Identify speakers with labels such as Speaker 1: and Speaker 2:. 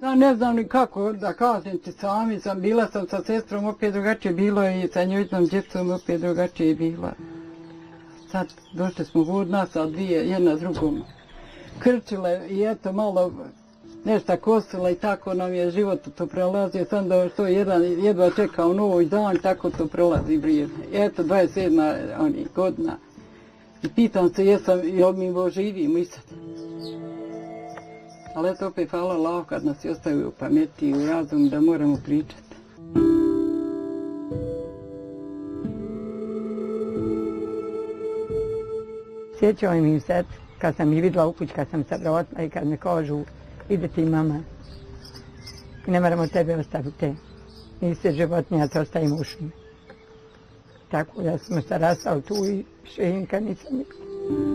Speaker 1: Ja ne znam ni kako da kažem ti sami, bila sam sa sestrom, opet drugačije bilo i sa njojinom djecom opet drugačije bilo. Sad došli smo god nas, a dvije, jedna drugom krčile i eto malo nešto kosila i tako nam je život to prelazio. Sam da što jedan jedva čekao novoj dan, tako to prelazi vrijeme. Eto 27 godina i pitam se jel mi živimo i sad. Ali eto opet hvala Allah kad nas je ostavio u pameti i u razumu da moramo pričati.
Speaker 2: Sjećao mi se kad sam ih vidjela u kući, kad sam se vratila i kad mi kažu ide ti mama, ne moramo tebe ostaviti, nisi životinja, te ostavimo u šumi. Tako da smo se rastali tu i šinka nisam vidjela.